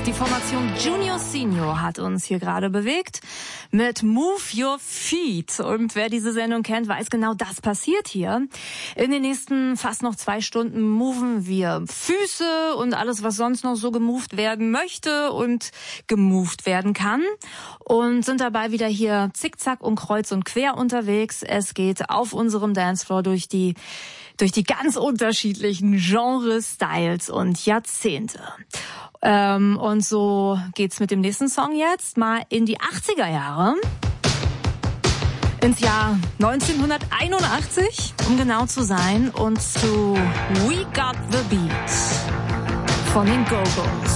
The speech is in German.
Die Formation Junior Senior hat uns hier gerade bewegt mit Move Your Feet. Und wer diese Sendung kennt, weiß genau, das passiert hier. In den nächsten fast noch 2 Stunden moven wir Füße und alles, was sonst noch so gemoved werden möchte und gemoved werden kann. Und sind dabei wieder hier zickzack und kreuz und quer unterwegs. Es geht auf unserem Dancefloor durch die ganz unterschiedlichen Genres, Styles und Jahrzehnte. Und so geht's mit dem nächsten Song jetzt mal in die 80er Jahre. Ins Jahr 1981, um genau zu sein, und zu We Got the Beat von den Go-Go's.